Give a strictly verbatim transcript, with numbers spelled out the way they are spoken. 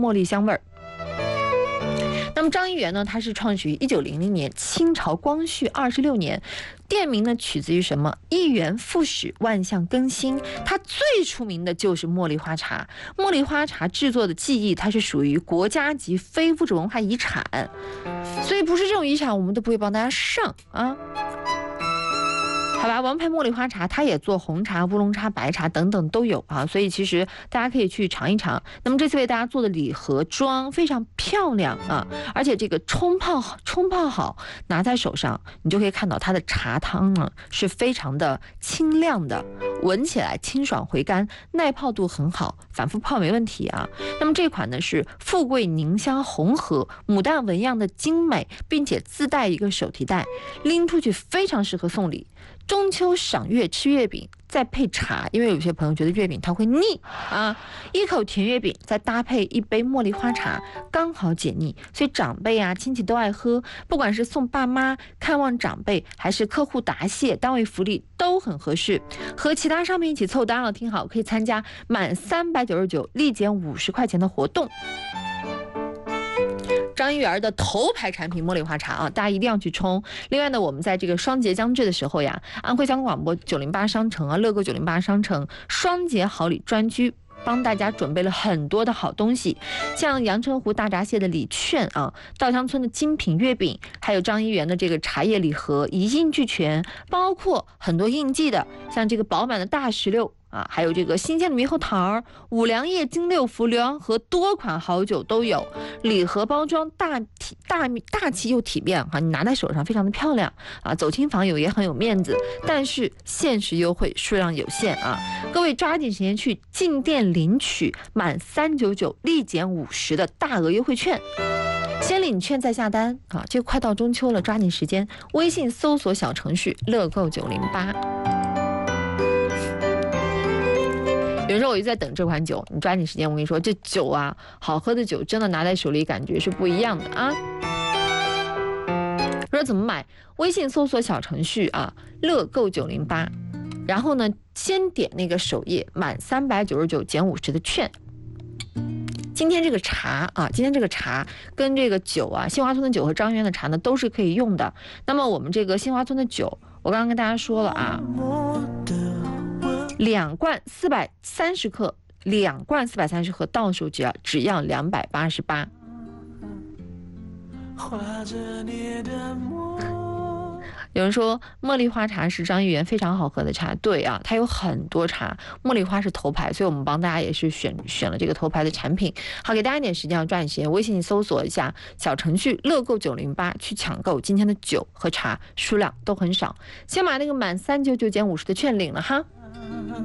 茉莉香味儿。那么张一元呢，他是创始于一九零零年，清朝光绪二十六年，店名呢取自于什么？一元复始，万象更新。它最出名的就是茉莉花茶。茉莉花茶制作的技艺，它是属于国家级非物质文化遗产，所以不是这种遗产，我们都不会帮大家上啊。好吧，王牌茉莉花茶它也做红茶、乌龙茶、白茶等等都有啊，所以其实大家可以去尝一尝。那么这次为大家做的礼盒装非常漂亮啊，而且这个冲泡冲泡好，拿在手上你就可以看到它的茶汤呢是非常的清亮的，闻起来清爽回甘，耐泡度很好，反复泡没问题啊。那么这款呢是富贵凝香红盒，牡丹纹样的精美，并且自带一个手提袋，拎出去非常适合送礼。中秋赏月吃月饼，再配茶，因为有些朋友觉得月饼它会腻啊，一口甜月饼再搭配一杯茉莉花茶，刚好解腻，所以长辈啊亲戚都爱喝，不管是送爸妈、看望长辈，还是客户答谢、单位福利都很合适。和其他商品一起凑单了，听好，可以参加满三百九十九立减五十块钱的活动。张一元的头牌产品茉莉花茶啊，大家一定要去冲。另外呢，我们在这个双节将至的时候呀，安徽交通广播九零八商城啊，乐购九零八商城双节好礼专区，帮大家准备了很多的好东西，像阳澄湖大闸蟹的礼券啊，稻香村的精品月饼，还有张一元的这个茶叶礼盒，一应俱全，包括很多应季的，像这个饱满的大石榴啊，还有这个新鲜的猕猴桃、五粮液金六福、浏阳河多款好酒都有。礼盒包装大体大大气又体面哈、啊，你拿在手上非常的漂亮啊，走亲访友也很有面子。但是限时优惠，数量有限啊，各位抓紧时间去进店领取满三九九立减五十的大额优惠券。先领券再下单啊！这快到中秋了，抓紧时间，微信搜索小程序乐购九零八。有时候我就在等这款酒，你抓紧时间。我跟你说，这酒啊，好喝的酒真的拿在手里感觉是不一样的啊。说怎么买？微信搜索小程序啊，乐购九零八，然后呢，先点那个首页满三百九十九减五十的券。今天这个茶啊，今天这个茶跟这个酒啊，新华村的酒和张一元的茶呢，都是可以用的。那么我们这个新华村的酒，我刚刚跟大家说了啊。两罐四百三十克，两罐四百三十克，到手只要只要两百八十八。有人说茉莉花茶是张一元非常好喝的茶，对啊，它有很多茶，茉莉花是头牌，所以我们帮大家也是选选了这个头牌的产品。好，给大家一点时间，要抓紧时间，微信搜索一下小程序乐购九零八去抢购今天的酒和茶，数量都很少，先把那个满三九九减五十的券领了哈。